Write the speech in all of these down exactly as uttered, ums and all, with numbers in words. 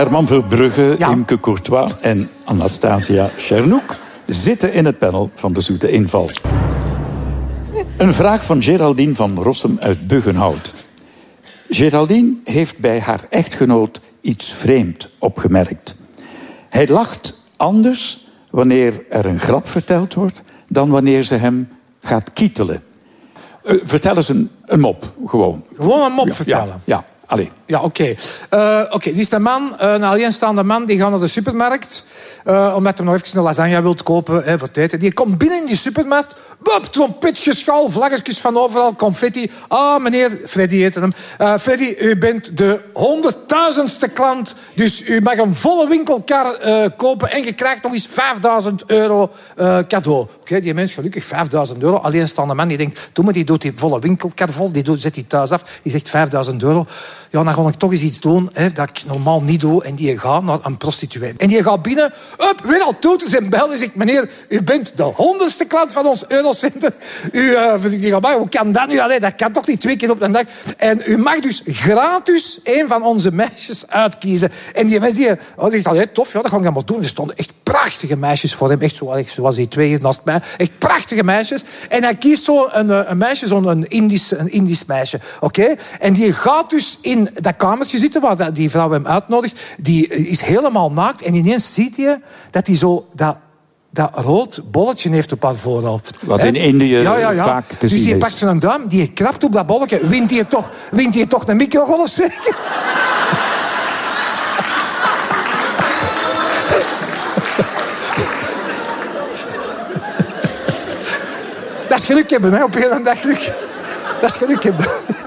Herman Verbrugge, Ja. Imke Courtois en Anastasia Chernouk zitten in het panel van de Zoete Inval. Een vraag van Geraldine van Rossum uit Buggenhout. Geraldine heeft bij haar echtgenoot iets vreemd opgemerkt. Hij lacht anders wanneer er een grap verteld wordt dan wanneer ze hem gaat kietelen. Uh, vertel eens een, een mop, gewoon. Gewoon een mop Ja, vertellen. Ja, ja. Allee. Ja, oké. Okay. Uh, Oké, okay. Die is een man, uh, een alleenstaande man, die gaat naar de supermarkt. Uh, omdat hij nog even een lasagne wil kopen, hè, voor het eten. Die komt binnen in die supermarkt. Bop, trompetgeschal, vlaggetjes van overal, confetti. Ah, meneer, Freddy heette hem. Uh, Freddy, u bent de honderdduizendste klant. Dus u mag een volle winkelkar uh, kopen. En je krijgt nog eens vijfduizend euro uh, cadeau. Oké, okay, die mens gelukkig vijfduizend euro. Alleenstaande man, die denkt, doe maar, die doet die volle winkelkar vol. Die doet, zet die thuis af. Die zegt vijfduizend euro. Ja, dan ga ik toch eens iets doen hè, dat ik normaal niet doe. En die gaat naar een prostituee. En die gaat binnen. Up, weer al toeters en bellen. Zegt, meneer, u bent de honderdste klant van ons Eurocenter. U, uh, die gaat bij, hoe kan dat nu? Allee, dat kan toch niet twee keer op een dag? En u mag dus gratis een van onze meisjes uitkiezen. En die mensen die, oh, zegt, allee, tof, ja, dat ga ik allemaal doen. Er stonden echt prachtige meisjes voor hem. Echt zoals die twee hier naast mij. Echt prachtige meisjes. En hij kiest zo een, een meisje, zo'n Indisch, een Indisch meisje. Oké? Okay? En die gaat dus in dat kamertje zitten waar die vrouw hem uitnodigt. Die is helemaal naakt. En ineens ziet je dat hij zo dat, dat rood bolletje heeft op haar voorhoofd. Wat in Indië ja, ja, ja. vaak te dus zien is. Dus die pakt zijn duim, die krabt op dat bolletje. Wint hij toch, wint hij toch een microgolf, zeker? Dat is geluk hebben, hè, op een dag geluk. Dat is geluk hebben.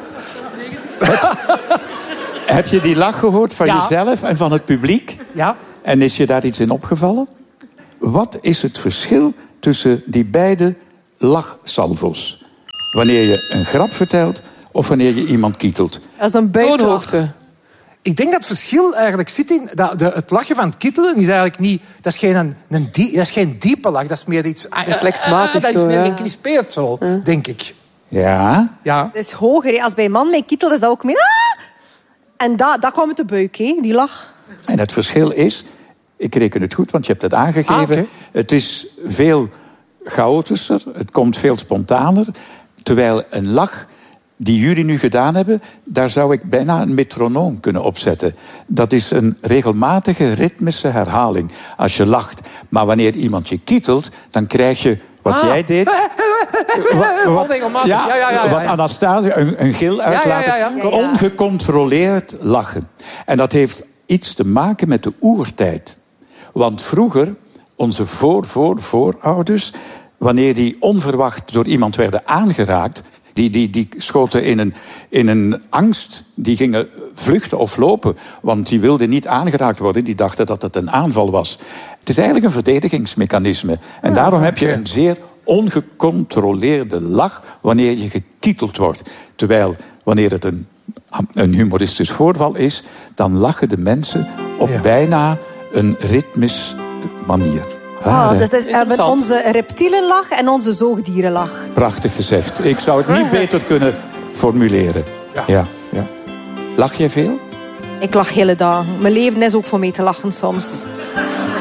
Heb je die lach gehoord van Ja. jezelf en van het publiek? Ja. En is je daar iets in opgevallen? Wat is het verschil tussen die beide lachsalvo's? Wanneer je een grap vertelt of wanneer je iemand kietelt? Dat is een buikhoogte. Ik denk dat het verschil eigenlijk zit in... Dat de, het lachen van het kittelen is eigenlijk niet... Dat is geen, een, een die, dat is geen diepe lach, dat is meer iets... Reflexmatisch Dat is zo, meer ja. gecrispeerd zo, ja. denk ik. Ja? Ja. Dat is hoger. Als bij een man met kittel is dat ook meer... Ah! En dat, dat kwam uit de buik, hè, die lach. En het verschil is... Ik reken het goed, want je hebt het aangegeven. Ah, okay. Het is veel chaotischer, het komt veel spontaner. Terwijl een lach die jullie nu gedaan hebben... daar zou ik bijna een metronoom kunnen opzetten. Dat is een regelmatige, ritmische herhaling als je lacht. Maar wanneer iemand je kietelt, dan krijg je wat Ah. jij deed... wat, wat, Onregelmatig. ja, Ja, ja, ja, ja, wat ja. Anastasia, een, een gil uitlaten. ja, ja, ja. Ja, ja. Ongecontroleerd lachen. En dat heeft iets te maken met de oertijd. Want vroeger, onze voor, voor, voorouders... wanneer die onverwacht door iemand werden aangeraakt... die, die, die schoten in een, in een angst. Die gingen vluchten of lopen. Want die wilden niet aangeraakt worden. Die dachten dat het een aanval was. Het is eigenlijk een verdedigingsmechanisme. En Ja, daarom heb je oké. een zeer ongecontroleerde lach... wanneer je gekieteld wordt. Terwijl, wanneer het een, een humoristisch voorval is... dan lachen de mensen op Ja. bijna een ritmisch manier. Raar, Ah, hè? dus we hebben onze reptielenlach en onze zoogdierenlach. Prachtig gezegd. Ik zou het niet beter kunnen formuleren. Ja. Ja, ja. Lach jij veel? Ik lach hele dagen. Mijn leven is ook voor mij te lachen soms.